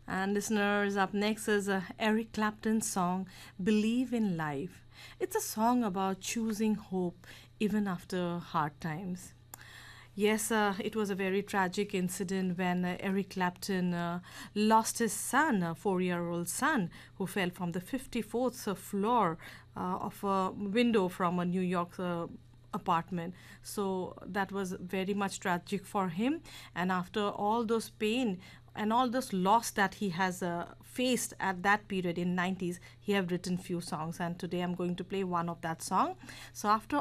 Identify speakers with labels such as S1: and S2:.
S1: And listeners, up next is Eric Clapton's song Believe in Life. It's a song about choosing hope even after hard times. Yes, it was a very tragic incident when Eric Clapton lost his son, a 4-year-old son, who fell from the 54th floor of a window from a New York apartment. So that was very much tragic for him. And after all those pain and all this loss that he has faced at that period in 90s, he have written few songs, and today I'm going to play one of that song. So after